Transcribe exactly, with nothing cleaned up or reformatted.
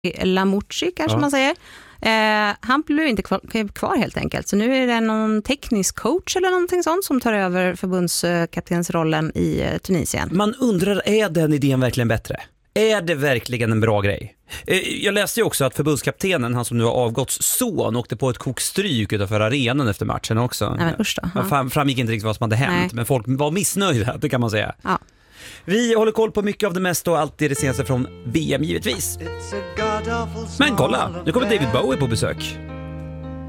Lamouchi kanske Ja. man säger. Eh, han blev inte kvar, kvar helt enkelt. Så nu är det någon teknisk coach eller någonting sånt som tar över förbundskaptensrollen i eh, Tunisien. Man undrar, är den idén verkligen bättre? Är det verkligen en bra grej? Jag läste ju också att förbundskaptenen, han som nu har avgått, son åkte på ett kokstryk utanför arenan efter matchen också. Nej, men usch då. Ja. Fram, framgick inte riktigt vad som hade hänt, Nej. men folk var missnöjda, det kan man säga. Ja. Vi håller koll på mycket av det mesta och alltid det senaste från V M givetvis. Men kolla, nu kommer David Bowie på besök.